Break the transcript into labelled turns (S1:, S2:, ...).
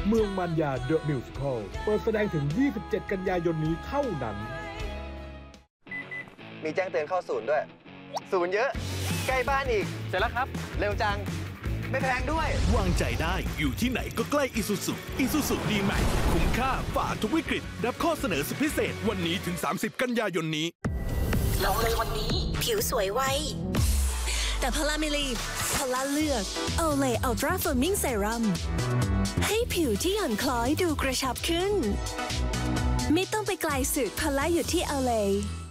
S1: เมืองมารยาเดอะมิวสิคลเปิดแสดงถึง 27 กันยายนนี้เท่านั้น
S2: มีแจ้งเตือนเข้าศูนย์ด้วยศูนย์เยอะใกล้บ้านอีกเสร็จแล้วครับเร็วจังไม่แพงด้วย
S3: วางใจได้อยู่ที่ไหนก็ใกล้อิซูซุดีแม็กคุ้มค่าฝ่าทุกวิกฤตรับข้อเสนอสุดพิเศษวันนี้ถึง30 กันยายนนี้
S4: ลองเลยวันนี้ผิวสวยไวแต่พลาไม่รีบพลาเลือกโอเลอัลตราเฟิร์มมิ่งเซรั่มให้ผิวที่หย่อนคล้อยดูกระชับขึ้นไม่ต้องไปไกลสุดพลาอยู่ที่โอเล